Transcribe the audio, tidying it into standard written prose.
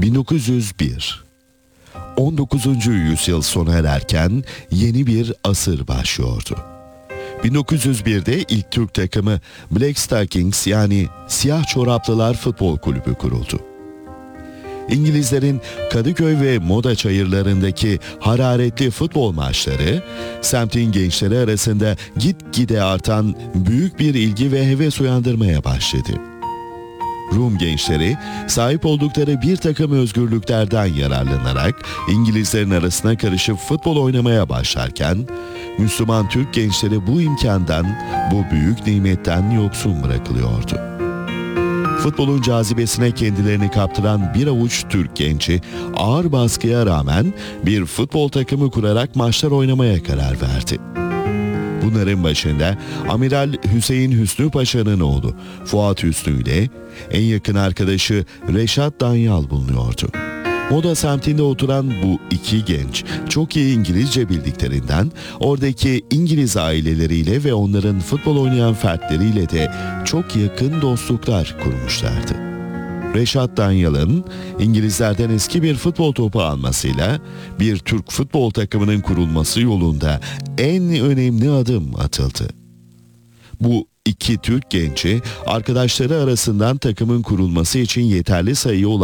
1901 19. yüzyıl sona ererken yeni bir asır başlıyordu. 1901'de ilk Türk takımı Black Stockings yani Siyah Çoraplılar Futbol Kulübü kuruldu. İngilizlerin Kadıköy ve Moda çayırlarındaki hararetli futbol maçları, semtin gençleri arasında gitgide artan büyük bir ilgi ve heves uyandırmaya başladı. Rum gençleri sahip oldukları bir takım özgürlüklerden yararlanarak İngilizlerin arasına karışıp futbol oynamaya başlarken, Müslüman Türk gençleri bu imkandan, bu büyük nimetten yoksun bırakılıyordu. Futbolun cazibesine kendilerini kaptıran bir avuç Türk genci ağır baskıya rağmen bir futbol takımı kurarak maçlar oynamaya karar verdi. Bunların başında Amiral Hüseyin Hüsnü Paşa'nın oğlu Fuat Hüsnü ile en yakın arkadaşı Reşat Danyal bulunuyordu. Moda semtinde oturan bu iki genç çok iyi İngilizce bildiklerinden oradaki İngiliz aileleriyle ve onların futbol oynayan fertleriyle de çok yakın dostluklar kurmuşlardı. Reşat Danyal'ın İngilizlerden eski bir futbol topu almasıyla bir Türk futbol takımının kurulması yolunda en önemli adım atıldı. Bu iki Türk genci arkadaşları arasından takımın kurulması için yeterli sayıya